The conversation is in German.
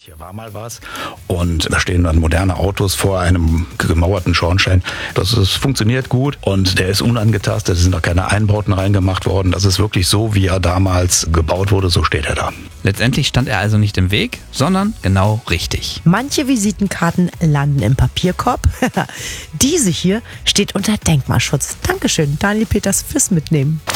Hier war mal was und da stehen dann moderne Autos vor einem gemauerten Schornstein. Funktioniert gut und der ist unangetastet, es sind auch keine Einbauten reingemacht worden. Das ist wirklich so, wie er damals gebaut wurde, so steht er da. Letztendlich stand er also nicht im Weg, sondern genau richtig. Manche Visitenkarten landen im Papierkorb. Diese hier steht unter Denkmalschutz. Dankeschön, Daniel Peters, fürs Mitnehmen.